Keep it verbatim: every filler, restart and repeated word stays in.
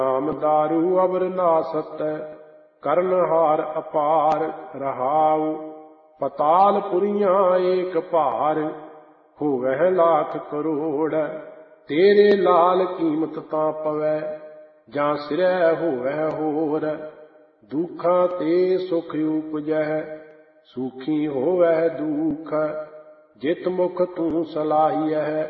ਨਾਮ ਦਾਰੂ ਅਵਰ ਨਾਸਤੈ, ਕਰਨ ਹਾਰ ਅਪਾਰ ਰਹਾਉ। ਪਤਾਲ ਪੁਰੀਆਂ ਏਕ ਭਾਰ, ਹੋਵਹਿ ਲਾਖ ਕਰੋੜ। ਤੇਰੇ ਲਾਲ ਕੀਮਤ ਤਾਂ ਪਵੈ, ਜਾਂ ਸਿਰੈ ਹੋਵੈ ਹੋਰ। ਦੁਖਾਂ ਤੇ ਸੁਖ ਉਪਜੈ, ਸੁਖੀ ਹੋਵੈ ਦੁਖ। ਜਿਤ ਮੁਖ ਤੂੰ ਸਲਾਹੀਐ,